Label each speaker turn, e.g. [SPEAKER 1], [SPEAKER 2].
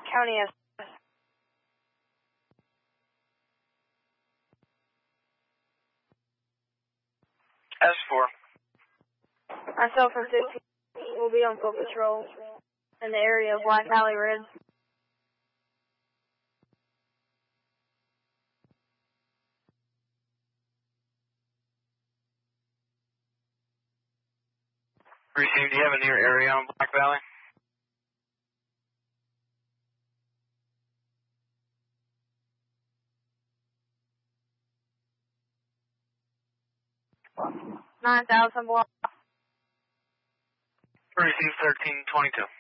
[SPEAKER 1] County S.
[SPEAKER 2] S4.
[SPEAKER 1] Myself and 15 will be on foot patrol in the area of Black Valley Ridge.
[SPEAKER 2] Received. Do you have a near area on Black Valley?
[SPEAKER 1] $9,000 block.
[SPEAKER 2] Received 1322.